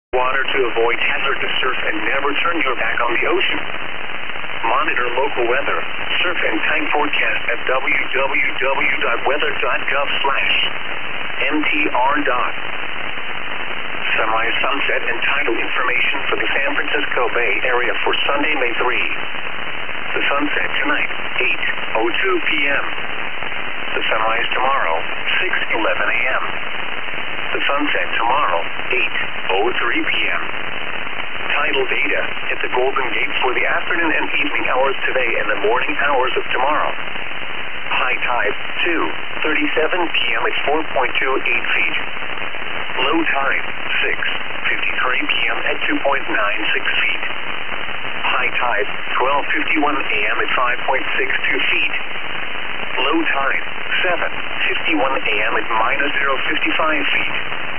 Water to avoid hazardous surf and never turn your back on the ocean. Monitor local weather, surf and time forecast at www.weather.gov/mtr. Sunrise, sunset, and tidal information for the San Francisco Bay Area for Sunday, May 3. The sunset tonight, 8:02 p.m. The sunrise tomorrow, 6:11 a.m. The sunset tomorrow, 8:03 p.m. Tidal data at the Golden Gate for the afternoon and evening hours today and the morning hours of tomorrow. High tide, 2:37 p.m. at 4.28 feet. Low tide, 6:53 p.m. at 2.96 feet. High tide, 12:51 a.m. at 5.62 feet. Low tide, 7:51 a.m. at -0.55 feet.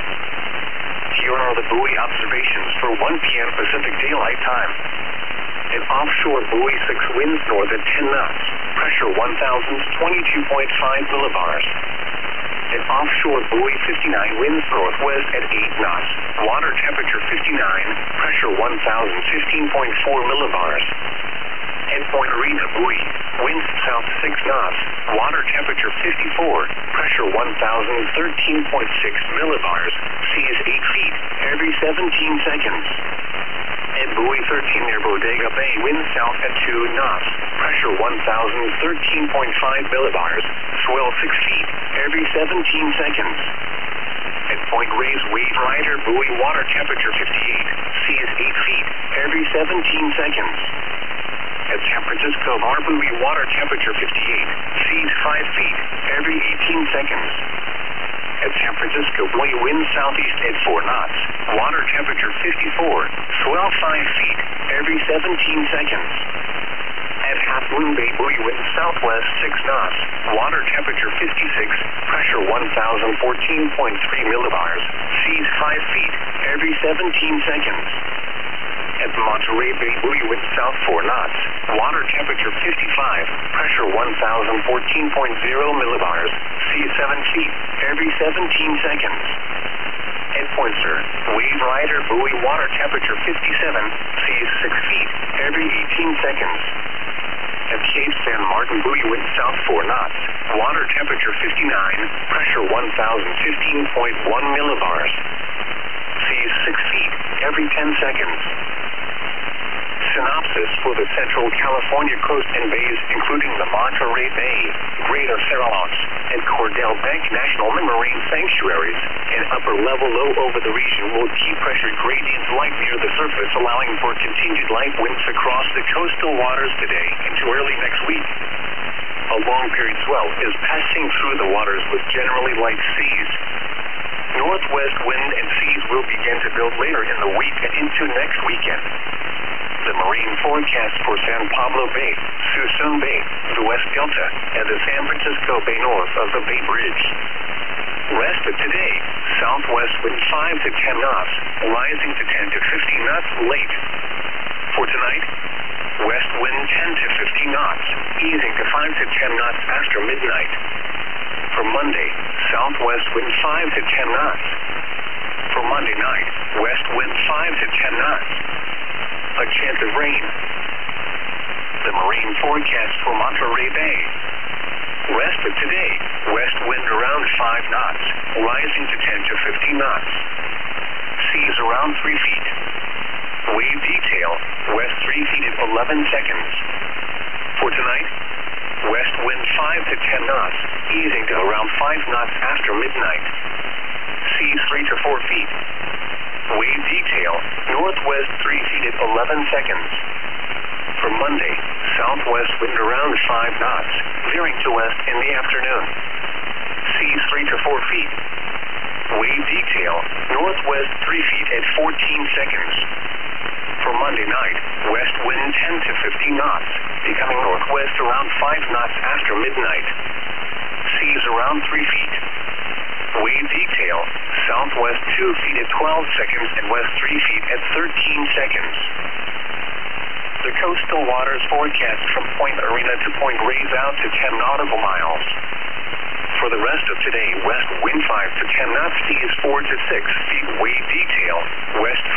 Here are the buoy observations for 1 p.m. Pacific Daylight Time. An offshore buoy 6 winds north at 10 knots. Pressure 1,022.5 millibars. An offshore buoy 59 winds northwest at 8 knots. Water temperature 59. Pressure 1,015.4 millibars. At Point Arena buoy, winds south 6 knots. Water temperature 54. Pressure 1,013.6 millibars. Seas 8 feet every 17 seconds. At buoy 13 near Bodega Bay, winds south at 2 knots. Pressure 1,013.5 millibars. Swell 6 feet every 17 seconds. At Point Reyes Wave Rider buoy, water temperature 58. Seas 8 feet every 17 seconds. At San Francisco Bar buoy, water temperature 58. Seas 5 feet every 18 seconds. At San Francisco buoy, wind southeast at 4 knots. Water temperature 54. Swell 5 feet every 17 seconds. At Half Moon Bay buoy, wind southwest 6 knots. Water temperature 56. Pressure 1,014.3 millibars. Seas 5 feet every 17 seconds. At Monterey Bay buoy, wind south 4 knots. Water temperature 55. Pressure 1,014.0 millibars. Seas 7 feet every 17 seconds. At Point Sur, Wave Rider buoy, water temperature 57. Seas 6 feet every 18 seconds. At Cape San Martin buoy, wind south 4 knots. Water temperature 59. Pressure 1,015.1 millibars. Seas 6 feet every 10 seconds. Synopsis for the Central California coast and bays, including the Monterey Bay, Greater Farallones, and Cordell Bank National Marine Sanctuaries. An upper-level low over the region will keep pressure gradients light near the surface, allowing for continued light winds across the coastal waters today into early next week. A long-period swell is passing through the waters with generally light seas. Northwest wind and seas will begin to build later in the week and into next weekend. The marine forecast for San Pablo Bay, Suisun Bay, the West Delta, and the San Francisco Bay north of the Bay Bridge. Rest of today, southwest wind 5 to 10 knots, rising to 10 to 15 knots late. For tonight, west wind 10 to 15 knots, easing to 5 to 10 knots after midnight. For Monday, southwest wind 5 to 10 knots. For Monday night, west wind 5 to 10 knots. A chance of rain. The marine forecast for Monterey Bay. Rest of today, west wind around 5 knots, rising to 10 to 15 knots. Seas around 3 feet. Wave detail, west 3 feet at 11 seconds. For tonight, west wind 5 to 10 knots, easing to around 5 knots after midnight. Seas 3 to 4 feet. Wave detail, northwest 3 feet at 11 seconds. For Monday, southwest wind around 5 knots, veering to west in the afternoon. Seas 3 to 4 feet. Wave detail, northwest 3 feet at 14 seconds. For Monday night, west wind 10 to 15 knots, becoming northwest around 5 knots after midnight. Seas around 3 feet. Wave detail, southwest 2 feet at 12 seconds and west 3 feet at 13 seconds. The coastal waters forecast from Point Arena to Point Reyes out to 10 nautical miles. For the rest of today, west wind 5 to 10 knots, seas 4 to 6 feet. Wave detail, west